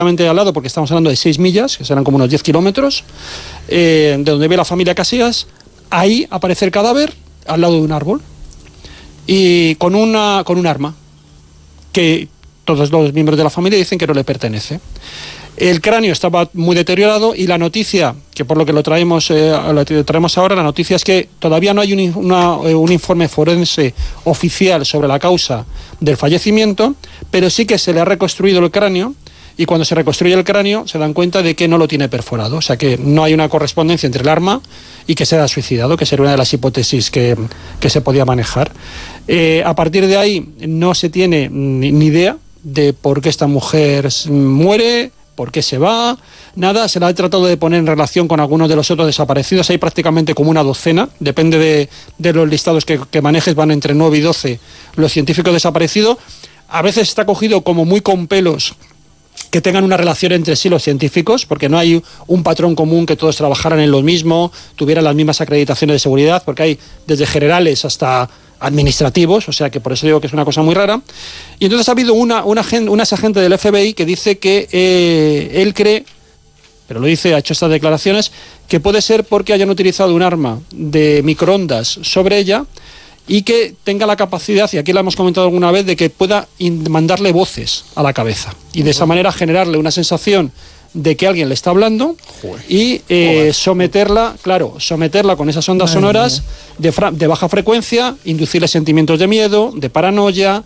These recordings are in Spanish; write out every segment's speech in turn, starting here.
al lado, porque estamos hablando de 6 millas, que serán como unos 10 kilómetros, de donde vive la familia Casillas. Ahí aparece el cadáver al lado de un árbol y con un arma que todos los miembros de la familia dicen que no le pertenece. El cráneo estaba muy deteriorado y la noticia, que por lo que lo traemos ahora, la noticia es que todavía no hay un informe forense oficial sobre la causa del fallecimiento, pero sí que se le ha reconstruido el cráneo. Y cuando se reconstruye el cráneo se dan cuenta de que no lo tiene perforado, o sea que no hay una correspondencia entre el arma y que se haya suicidado, que sería una de las hipótesis que se podía manejar. A partir de ahí no se tiene ni idea de por qué esta mujer muere, por qué se va, nada. Se la ha tratado de poner en relación con algunos de los otros desaparecidos. Hay prácticamente como una docena, depende de los listados que manejes, van entre 9 y 12 los científicos desaparecidos. A veces está cogido como muy con pelos que tengan una relación entre sí los científicos, porque no hay un patrón común, que todos trabajaran en lo mismo, tuvieran las mismas acreditaciones de seguridad, porque hay desde generales hasta administrativos, o sea que por eso digo que es una cosa muy rara. Y entonces ha habido un agente del FBI que dice que él cree, pero lo dice, ha hecho estas declaraciones, que puede ser porque hayan utilizado un arma de microondas sobre ella y que tenga la capacidad, y aquí lo hemos comentado alguna vez, de que pueda mandarle voces a la cabeza y de esa manera generarle una sensación de que alguien le está hablando y someterla con esas ondas sonoras de baja frecuencia, inducirle sentimientos de miedo, de paranoia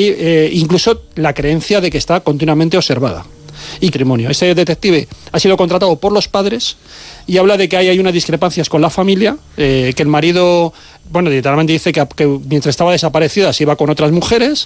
e incluso la creencia de que está continuamente observada. Y criminio. Ese detective ha sido contratado por los padres y habla de que hay unas discrepancias con la familia, que el marido, literalmente dice que mientras estaba desaparecida se iba con otras mujeres.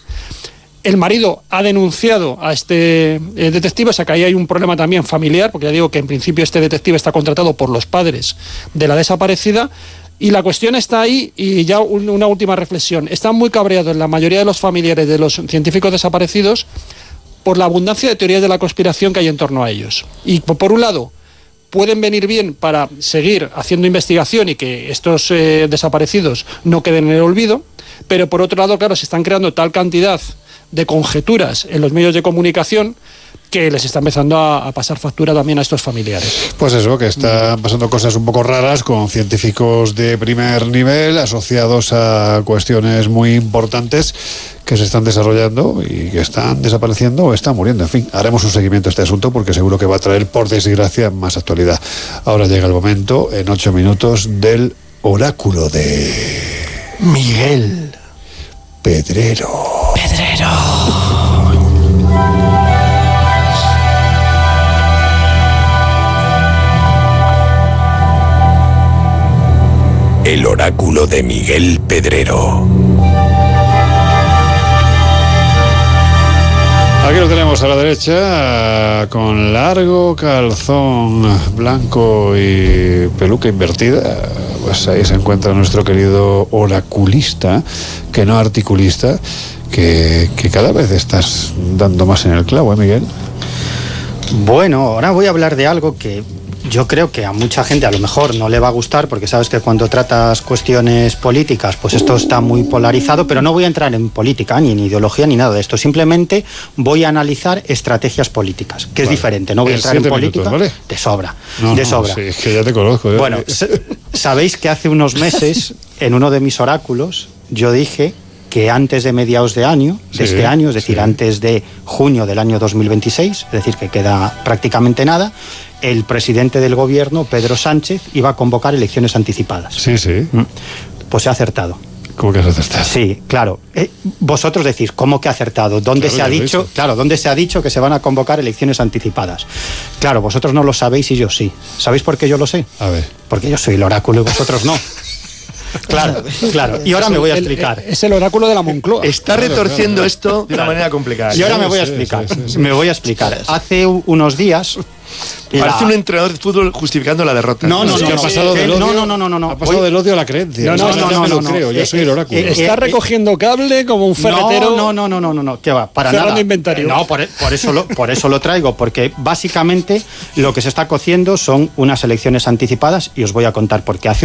El marido ha denunciado a este detective, o sea que ahí hay un problema también familiar, porque ya digo que en principio este detective está contratado por los padres de la desaparecida. Y la cuestión está ahí, y ya una última reflexión. Están muy cabreados la mayoría de los familiares de los científicos desaparecidos por la abundancia de teorías de la conspiración que hay en torno a ellos. Y por un lado, pueden venir bien para seguir haciendo investigación y que estos desaparecidos no queden en el olvido, pero por otro lado, claro, se están creando tal cantidad de conjeturas en los medios de comunicación que les está empezando a pasar factura también a estos familiares. Pues eso, que están pasando cosas un poco raras con científicos de primer nivel asociados a cuestiones muy importantes que se están desarrollando y que están desapareciendo o están muriendo. En fin, haremos un seguimiento a este asunto porque seguro que va a traer, por desgracia, más actualidad. Ahora llega el momento, en 8 minutos, del oráculo de Miguel Pedrero. El oráculo de Miguel Pedrero. Aquí lo tenemos a la derecha, con largo calzón blanco y peluca invertida. Pues ahí se encuentra nuestro querido oraculista, que no articulista, que cada vez estás dando más en el clavo, Miguel. Bueno, ahora voy a hablar de algo que yo creo que a mucha gente a lo mejor no le va a gustar, porque sabes que cuando tratas cuestiones políticas, pues esto está muy polarizado, pero no voy a entrar en política, ni en ideología, ni nada de esto. Simplemente voy a analizar estrategias políticas, que es diferente. No voy a entrar en política. Minutos, ¿vale? De sobra. Sí, es que ya te conozco. Bueno, sabéis que hace unos meses, en uno de mis oráculos, yo dije que antes de mediados de año, este año, es decir, antes de junio del año 2026, es decir, que queda prácticamente nada, el presidente del gobierno, Pedro Sánchez, iba a convocar elecciones anticipadas. Sí. Pues se ha acertado. ¿Cómo que has acertado? Sí, claro. Vosotros decís, ¿cómo que ha acertado? ¿Dónde se ha dicho? Claro, ¿dónde se ha dicho que se van a convocar elecciones anticipadas? Claro, vosotros no lo sabéis y yo sí. ¿Sabéis por qué yo lo sé? A ver. Porque yo soy el oráculo y vosotros no. Claro. Y ahora me voy a explicar. Es el oráculo de la Moncloa. Está retorciendo esto de una manera complicada. Y ahora me voy a explicar. Me voy a explicar. Hace unos días... Parece un entrenador de fútbol justificando la derrota. No. Ha pasado del odio, Ha pasado del odio a la creencia. No, creo. Yo soy el oráculo. Está recogiendo cable como un ferretero. No. ¿Qué va? Para cerrando nada. Inventario. No, por eso lo traigo, porque básicamente lo que se está cociendo son unas elecciones anticipadas y os voy a contar por qué. Hace